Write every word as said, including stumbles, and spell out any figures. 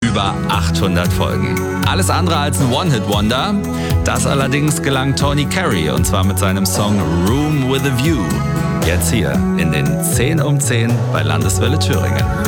über achthundert Folgen. Alles andere als ein One-Hit-Wonder. Das allerdings gelang Tony Carey und zwar mit seinem Song Room with a View. Jetzt hier in den zehn um zehn bei Landeswelle Thüringen.